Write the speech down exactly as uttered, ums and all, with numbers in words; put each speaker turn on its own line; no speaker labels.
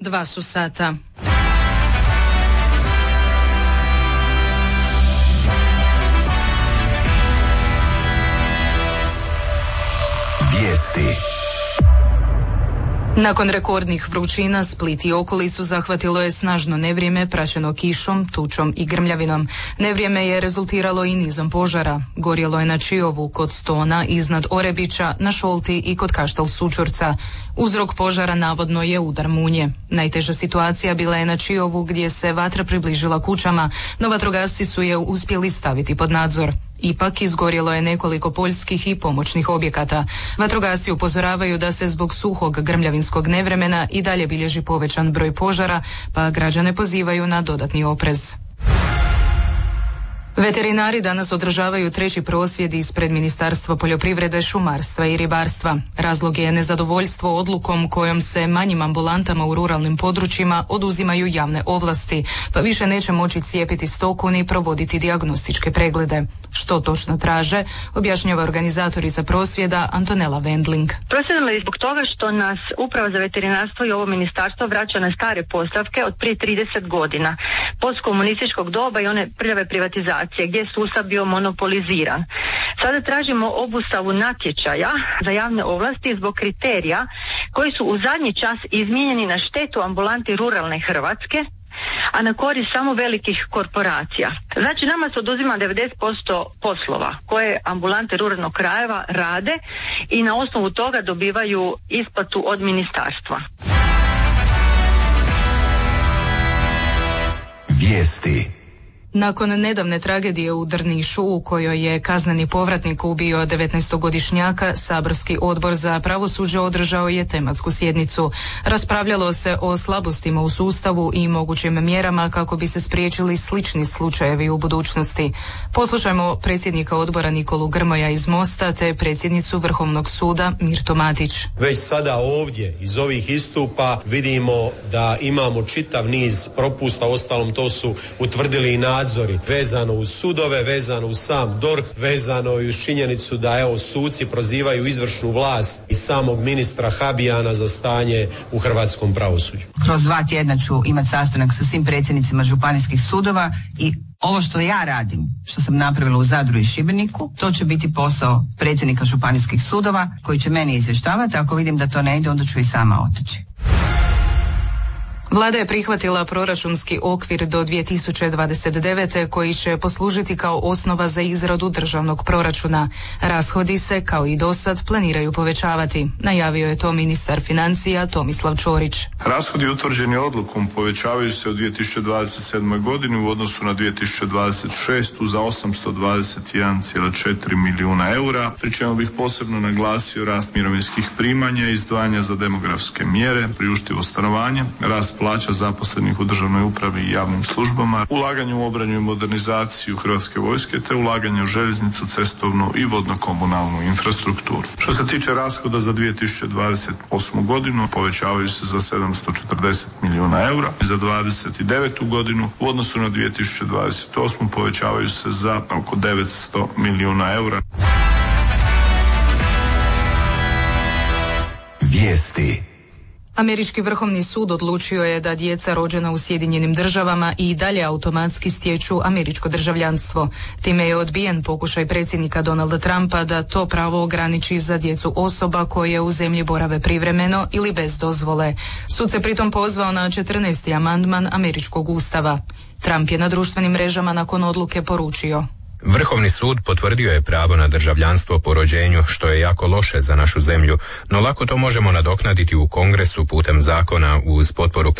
Dva su sata.
Vijesti.
Nakon rekordnih vrućina, Split i okolicu zahvatilo je snažno nevrijeme praćeno kišom, tučom i grmljavinom. Nevrijeme je rezultiralo i nizom požara. Gorjelo je na Čiovu, kod Stona, iznad Orebića, na Šolti i kod Kaštel Sućurca. Uzrok požara navodno je udar munje. Najteža situacija bila je na Čiovu, gdje se vatra približila kućama, no vatrogasci su je uspjeli staviti pod nadzor. Ipak izgorjelo je nekoliko poljskih i pomoćnih objekata. Vatrogasci upozoravaju da se zbog suhog grmljavinskog nevremena i dalje bilježi povećan broj požara, pa građane pozivaju na dodatni oprez. Veterinari danas održavaju treći prosvjed ispred Ministarstva poljoprivrede, šumarstva i ribarstva. Razlog je nezadovoljstvo odlukom kojom se manjim ambulantama u ruralnim područjima oduzimaju javne ovlasti, pa više neće moći cijepiti stoku ni provoditi dijagnostičke preglede. Što točno traže, objašnjava organizatorica prosvjeda Antonela Wendling.
Prosvjedili zbog toga što nas Uprava za veterinarstvo i ovo ministarstvo vraća na stare postavke od prije trideset godina, postkomunističkog doba i one prljave privatizacije, gdje je sustav bio monopoliziran. Sada tražimo obustavu natječaja za javne ovlasti zbog kriterija koji su u zadnji čas izmijenjeni na štetu ambulanti ruralne Hrvatske, a na korist samo velikih korporacija. Znači, nama se oduzima devedeset posto poslova koje ambulante ruralnog krajeva rade i na osnovu toga dobivaju isplatu od ministarstva.
Vijesti.
Nakon nedavne tragedije u Drnišu, u kojoj je kazneni povratnik ubio devetnaestogodišnjaka, saborski odbor za pravosuđe održao je tematsku sjednicu. Raspravljalo se o slabostima u sustavu i mogućim mjerama kako bi se spriječili slični slučajevi u budućnosti. Poslušajmo predsjednika odbora Nikolu Grmoja iz Mosta te predsjednicu Vrhovnog suda Mirtu Matić.
Već sada ovdje iz ovih istupa vidimo da imamo čitav niz propusta, ostalom to su utvrdili i na nadzori vezano uz sudove, vezano uz sam D O R H, vezano i uz činjenicu da evo suci prozivaju izvršnu vlast i samog ministra Habijana za stanje u hrvatskom pravosuđu.
Kroz dva tjedna ću imati sastanak sa svim predsjednicima županijskih sudova i ovo što ja radim, što sam napravila u Zadru i Šibeniku, to će biti posao predsjednika županijskih sudova koji će meni izvještavati. Ako vidim da to ne ide, onda ću i sama otići.
Vlada je prihvatila proračunski okvir do dvije tisuće dvadeset devete koji će poslužiti kao osnova za izradu državnog proračuna. Rashodi se, kao i dosad, planiraju povećavati. Najavio je to ministar financija Tomislav Ćorić.
Rashodi utvrđeni odlukom povećavaju se u dvije tisuće dvadeset sedmoj godini u odnosu na dvije tisuće dvadeset šestu za osamsto dvadeset jedan zarez četiri milijuna eura, pri čemu bih posebno naglasio rast mirovinskih primanja, izdvajanja za demografske mjere, priuštivo stanovanje, rast plaća zaposlenih u državnoj upravi i javnim službama, ulaganje u obranu i modernizaciju Hrvatske vojske te ulaganje u željeznicu, cestovnu i vodno-komunalnu infrastrukturu. Što se tiče rashoda za dvije tisuće dvadeset osmu godinu, povećavaju se za sedamsto četrdeset milijuna eura. Za dvadeset devetu godinu u odnosu na dvije tisuće dvadeset osmu povećavaju se za oko devetsto milijuna eura.
Vijesti.
Američki vrhovni sud odlučio je da djeca rođena u Sjedinjenim državama i dalje automatski stječu američko državljanstvo. Time je odbijen pokušaj predsjednika Donalda Trumpa da to pravo ograniči za djecu osoba koje u zemlji borave privremeno ili bez dozvole. Sud se pritom pozvao na četrnaesti amandman američkog ustava. Trump je na društvenim mrežama nakon odluke poručio:
Vrhovni sud potvrdio je pravo na državljanstvo po rođenju, što je jako loše za našu zemlju, no lako to možemo nadoknaditi u Kongresu putem zakona uz potporu